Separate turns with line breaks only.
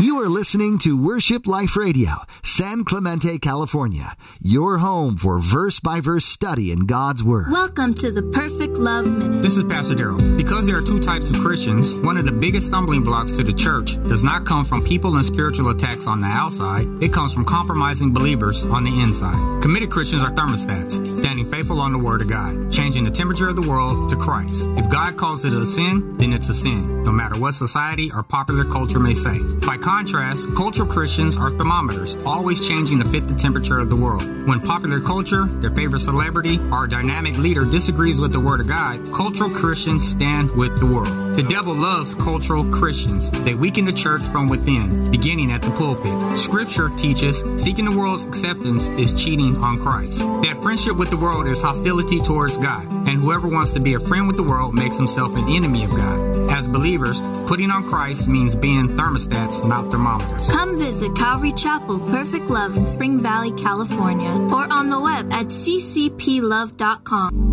You are listening to Worship Life Radio, San Clemente, California, your home for verse-by-verse study in God's Word.
Welcome to the Perfect Love Minute.
This is Pastor Darrell. Because there are two types of Christians, one of the biggest stumbling blocks to the church does not come from people and spiritual attacks on the outside. It comes from compromising believers on the inside. Committed Christians are thermostats, standing faithful on the Word of God, changing the temperature of the world to Christ. If God calls it a sin, then it's a sin, no matter what society or popular culture may say. By contrast, cultural Christians are thermometers, always changing to fit the temperature of the world. When popular culture, their favorite celebrity, or dynamic leader disagrees with the Word of God, cultural Christians stand with the world. The devil loves cultural Christians. They weaken the church from within, beginning at the pulpit. Scripture teaches seeking the world's acceptance is cheating on Christ. That friendship with the world is hostility towards God, and whoever wants to be a friend with the world makes himself an enemy of God. As believers, putting on Christ means being thermostats, not thermometers.
Come visit Calvary Chapel Perfect Love in Spring Valley, California, or on the web at ccplove.com.